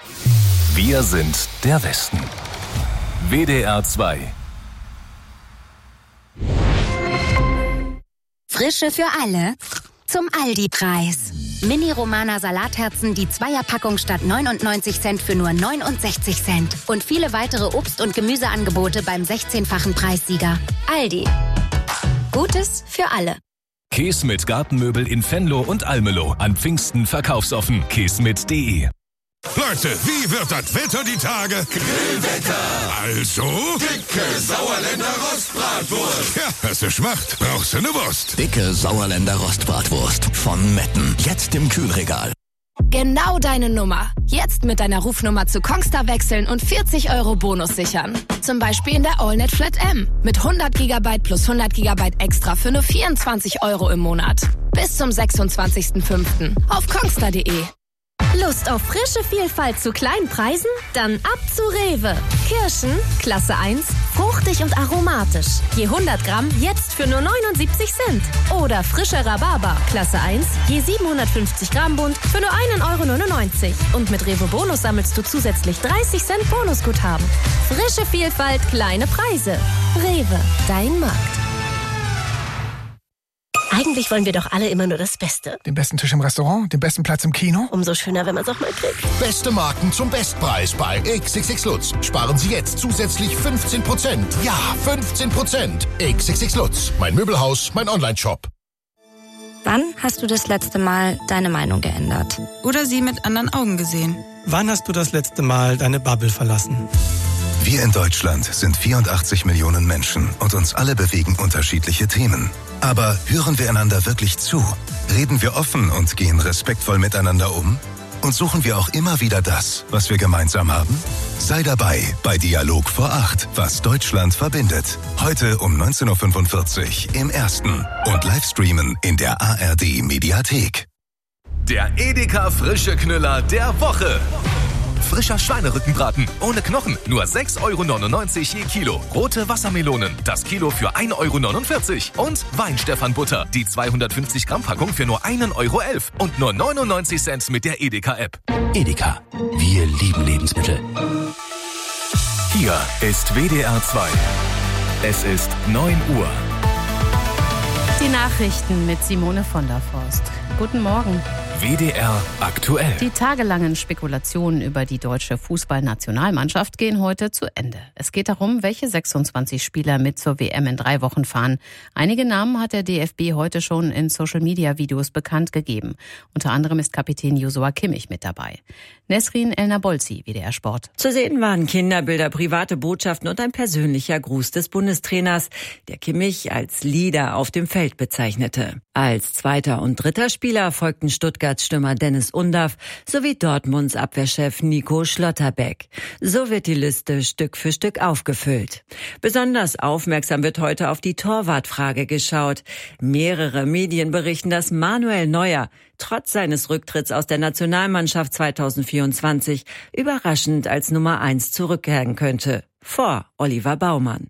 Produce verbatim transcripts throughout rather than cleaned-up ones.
Wir sind der Westen. W D R zwei. Frische für alle zum Aldi-Preis. Mini-Romana Salatherzen, die Zweierpackung statt neunundneunzig Cent für nur neunundsechzig Cent. Und viele weitere Obst- und Gemüseangebote beim sechzehnfachen Preissieger. Aldi. Gutes für alle. Kesmet Gartenmöbel in Venlo und Almelo. An Pfingsten verkaufsoffen. kesmet punkt de. Leute, wie wird das Wetter die Tage? Grillwetter. Also? Dicke Sauerländer Rostbratwurst. Ja, hast du Schmacht, brauchst du eine Wurst. Dicke Sauerländer Rostbratwurst von Metten. Jetzt im Kühlregal. Genau deine Nummer. Jetzt mit deiner Rufnummer zu Kongstar wechseln und vierzig Euro Bonus sichern. Zum Beispiel in der AllNet Flat M. Mit hundert Gigabyte plus hundert Gigabyte extra für nur vierundzwanzig Euro im Monat. Bis zum sechsundzwanzigsten fünften auf kongstar punkt de. Lust auf frische Vielfalt zu kleinen Preisen? Dann ab zu Rewe. Kirschen, Klasse eins, fruchtig und aromatisch. Je hundert Gramm jetzt für nur neunundsiebzig Cent. Oder frische Rhabarber, Klasse eins, je siebenhundertfünfzig Gramm Bund für nur ein Euro neunundneunzig. Und mit Rewe Bonus sammelst du zusätzlich dreißig Cent Bonusguthaben. Frische Vielfalt, kleine Preise. Rewe, dein Markt. Eigentlich wollen wir doch alle immer nur das Beste. Den besten Tisch im Restaurant, den besten Platz im Kino. Umso schöner, wenn man es auch mal kriegt. Beste Marken zum Bestpreis bei X X X Lutz. Sparen Sie jetzt zusätzlich fünfzehn Prozent. Ja, fünfzehn Prozent. X X X Lutz. Mein Möbelhaus, mein Online-Shop. Wann hast du das letzte Mal deine Meinung geändert? Oder sie mit anderen Augen gesehen? Wann hast du das letzte Mal deine Bubble verlassen? Wir in Deutschland sind vierundachtzig Millionen Menschen und uns alle bewegen unterschiedliche Themen. Aber hören wir einander wirklich zu? Reden wir offen und gehen respektvoll miteinander um? Und suchen wir auch immer wieder das, was wir gemeinsam haben? Sei dabei bei Dialog vor acht, was Deutschland verbindet. Heute um neunzehn Uhr fünfundvierzig im Ersten und Livestreamen in der A R D Mediathek. Der Edeka Frische Knüller der Woche. Frischer Schweinerückenbraten ohne Knochen, nur sechs Euro neunundneunzig je Kilo. Rote Wassermelonen, das Kilo für ein Euro neunundvierzig. Und Weinstefan-Butter, die zweihundertfünfzig Gramm Packung für nur ein Euro elf. Und nur neunundneunzig Cent mit der Edeka-App. Edeka, wir lieben Lebensmittel. Hier ist W D R zwei. Es ist neun Uhr. Die Nachrichten mit Simone von der Forst. Guten Morgen. W D R aktuell. Die tagelangen Spekulationen über die deutsche Fußballnationalmannschaft gehen heute zu Ende. Es geht darum, welche sechsundzwanzig Spieler mit zur W M in drei Wochen fahren. Einige Namen hat der D F B heute schon in Social-Media-Videos bekannt gegeben. Unter anderem ist Kapitän Joshua Kimmich mit dabei. Nesrin El-Nabolsi, W D R Sport. Zu sehen waren Kinderbilder, private Botschaften und ein persönlicher Gruß des Bundestrainers, der Kimmich als Leader auf dem Feld bezeichnete. Als zweiter und dritter Spieler folgten Stuttgarts Stürmer Dennis Undaff sowie Dortmunds Abwehrchef Nico Schlotterbeck. So wird die Liste Stück für Stück aufgefüllt. Besonders aufmerksam wird heute auf die Torwartfrage geschaut. Mehrere Medien berichten, dass Manuel Neuer trotz seines Rücktritts aus der Nationalmannschaft zweitausendvierundzwanzig überraschend als Nummer eins zurückkehren könnte. Vor Oliver Baumann.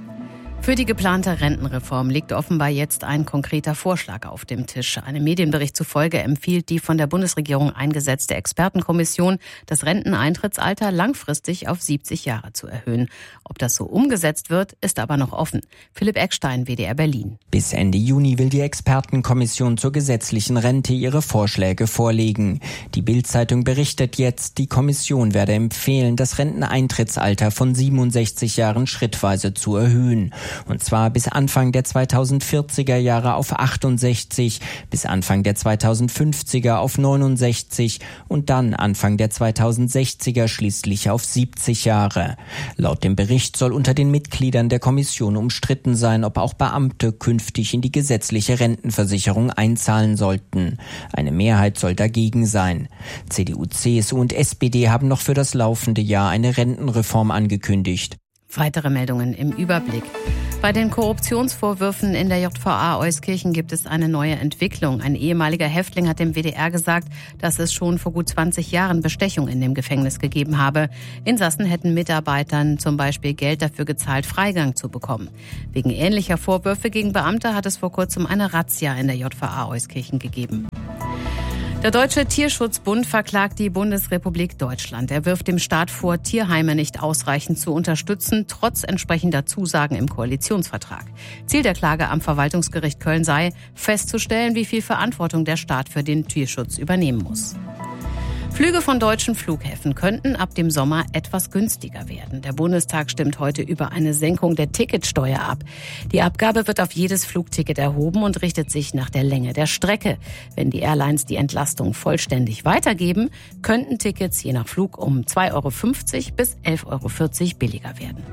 Für die geplante Rentenreform liegt offenbar jetzt ein konkreter Vorschlag auf dem Tisch. Einem Medienbericht zufolge empfiehlt die von der Bundesregierung eingesetzte Expertenkommission, das Renteneintrittsalter langfristig auf siebzig Jahre zu erhöhen. Ob das so umgesetzt wird, ist aber noch offen. Philipp Eckstein, W D R Berlin. Bis Ende Juni will die Expertenkommission zur gesetzlichen Rente ihre Vorschläge vorlegen. Die Bild-Zeitung berichtet jetzt, die Kommission werde empfehlen, das Renteneintrittsalter von siebenundsechzig Jahren schrittweise zu erhöhen. Und zwar bis Anfang der zweitausendvierziger Jahre auf achtundsechzig, bis Anfang der zweitausendfünfziger auf neunundsechzig und dann Anfang der zweitausendsechziger schließlich auf siebzig Jahre. Laut dem Bericht soll unter den Mitgliedern der Kommission umstritten sein, ob auch Beamte künftig in die gesetzliche Rentenversicherung einzahlen sollten. Eine Mehrheit soll dagegen sein. C D U, C S U und S P D haben noch für das laufende Jahr eine Rentenreform angekündigt. Weitere Meldungen im Überblick. Bei den Korruptionsvorwürfen in der J V A Euskirchen gibt es eine neue Entwicklung. Ein ehemaliger Häftling hat dem W D R gesagt, dass es schon vor gut zwanzig Jahren Bestechung in dem Gefängnis gegeben habe. Insassen hätten Mitarbeitern zum Beispiel Geld dafür gezahlt, Freigang zu bekommen. Wegen ähnlicher Vorwürfe gegen Beamte hat es vor kurzem eine Razzia in der J V A Euskirchen gegeben. Der Deutsche Tierschutzbund verklagt die Bundesrepublik Deutschland. Er wirft dem Staat vor, Tierheime nicht ausreichend zu unterstützen, trotz entsprechender Zusagen im Koalitionsvertrag. Ziel der Klage am Verwaltungsgericht Köln sei, festzustellen, wie viel Verantwortung der Staat für den Tierschutz übernehmen muss. Flüge von deutschen Flughäfen könnten ab dem Sommer etwas günstiger werden. Der Bundestag stimmt heute über eine Senkung der Ticketsteuer ab. Die Abgabe wird auf jedes Flugticket erhoben und richtet sich nach der Länge der Strecke. Wenn die Airlines die Entlastung vollständig weitergeben, könnten Tickets je nach Flug um zwei Euro fünfzig bis elf Euro vierzig billiger werden.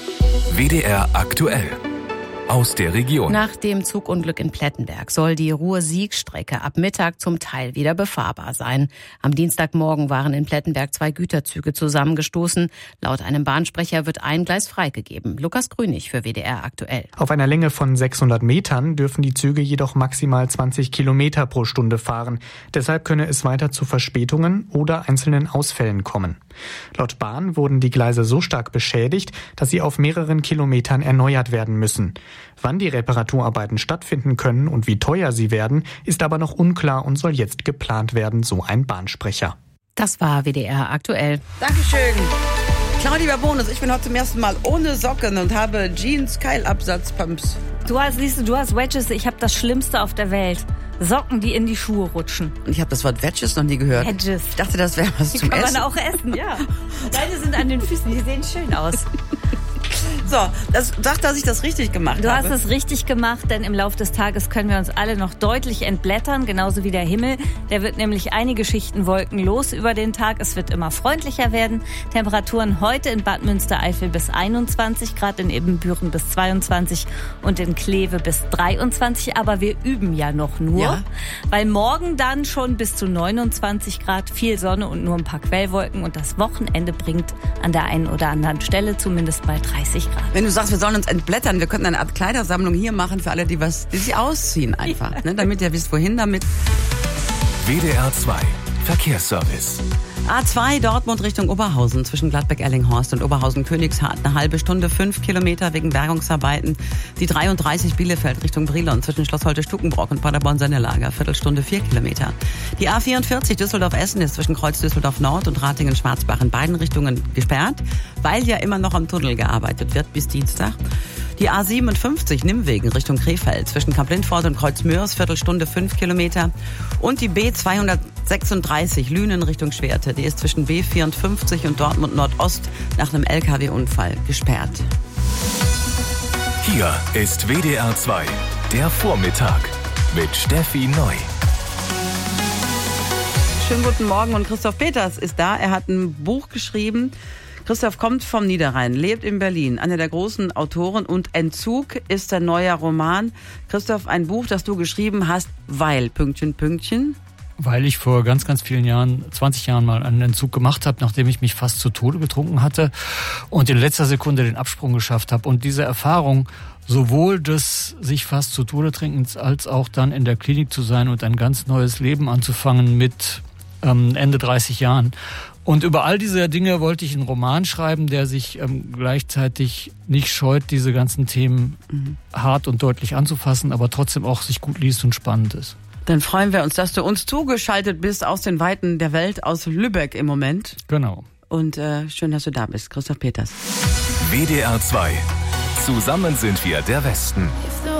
W D R aktuell. Aus der Region. Nach dem Zugunglück in Plettenberg soll die Ruhr-Sieg-Strecke ab Mittag zum Teil wieder befahrbar sein. Am Dienstagmorgen waren in Plettenberg zwei Güterzüge zusammengestoßen. Laut einem Bahnsprecher wird ein Gleis freigegeben. Lukas Grünig für W D R aktuell. Auf einer Länge von sechshundert Metern dürfen die Züge jedoch maximal zwanzig Kilometer pro Stunde fahren. Deshalb könne es weiter zu Verspätungen oder einzelnen Ausfällen kommen. Laut Bahn wurden die Gleise so stark beschädigt, dass sie auf mehreren Kilometern erneuert werden müssen. Wann die Reparaturarbeiten stattfinden können und wie teuer sie werden, ist aber noch unklar und soll jetzt geplant werden, so ein Bahnsprecher. Das war W D R aktuell. Dankeschön. Claudia Bonus, ich bin heute zum ersten Mal ohne Socken und habe Jeans-Keilabsatzpumps. Du hast, siehst du, du hast Wedges, ich habe das Schlimmste auf der Welt. Socken, die in die Schuhe rutschen. Und ich habe das Wort Wedges noch nie gehört. Wedges. Ich dachte, das wäre was die zum Essen. Die kann man auch essen, ja. Deine sind an den Füßen, die sehen schön aus. So, das sagt, dass ich das richtig gemacht du habe. Du hast es richtig gemacht, denn im Laufe des Tages können wir uns alle noch deutlich entblättern, genauso wie der Himmel. Der wird nämlich einige Schichten wolkenlos über den Tag. Es wird immer freundlicher werden. Temperaturen heute in Bad Münstereifel bis einundzwanzig Grad, in Ibbenbüren bis zweiundzwanzig und in Kleve bis dreiundzwanzig. Aber wir üben ja noch nur, ja. Weil morgen dann schon bis zu neunundzwanzig Grad, viel Sonne und nur ein paar Quellwolken. Und das Wochenende bringt an der einen oder anderen Stelle zumindest mal dreißig Grad. Wenn du sagst, wir sollen uns entblättern, wir könnten eine Art Kleidersammlung hier machen für alle, die was, die sich ausziehen einfach, ja. Ne, damit ihr wisst, wohin damit. W D R zwei Verkehrsservice. A zwei Dortmund Richtung Oberhausen zwischen Gladbeck-Erlinghorst und Oberhausen-Königshardt eine halbe Stunde, fünf Kilometer wegen Bergungsarbeiten. Die dreiunddreißig Bielefeld Richtung Brilon zwischen Schloss Holte-Stukenbrock und Paderborn-Sennelager, Viertelstunde, vier Kilometer. Die A vierundvierzig Düsseldorf-Essen ist zwischen Kreuz Düsseldorf-Nord und Ratingen-Schwarzbach in beiden Richtungen gesperrt, weil ja immer noch am Tunnel gearbeitet wird bis Dienstag. Die A siebenundfünfzig Nimmwegen Richtung Krefeld zwischen Kamp-Lindfort und Kreuz-Mörs, Viertelstunde, fünf Kilometer. Und die B zweihundertsechsunddreißig Lünen Richtung Schwerte, die ist zwischen B vierundfünfzig und Dortmund Nordost nach einem L K W-Unfall gesperrt. Hier ist W D R zwei, der Vormittag mit Steffi Neu. Schönen guten Morgen und Christoph Peters ist da. Er hat ein Buch geschrieben. Christoph kommt vom Niederrhein, lebt in Berlin, einer der großen Autoren, und Entzug ist sein neuer Roman. Christoph, ein Buch, das du geschrieben hast, weil, Pünktchen, Pünktchen. Weil ich vor ganz, ganz vielen Jahren, zwanzig Jahren mal einen Entzug gemacht habe, nachdem ich mich fast zu Tode betrunken hatte und in letzter Sekunde den Absprung geschafft habe. Und diese Erfahrung, sowohl des sich fast zu Tode trinkens, als auch dann in der Klinik zu sein und ein ganz neues Leben anzufangen mit ähm, Ende dreißig Jahren. Und über all diese Dinge wollte ich einen Roman schreiben, der sich ähm, gleichzeitig nicht scheut, diese ganzen Themen mhm. hart und deutlich anzufassen, aber trotzdem auch sich gut liest und spannend ist. Dann freuen wir uns, dass du uns zugeschaltet bist aus den Weiten der Welt, aus Lübeck im Moment. Genau. Und äh, schön, dass du da bist, Christoph Peters. W D R zwei. Zusammen sind wir der Westen. If the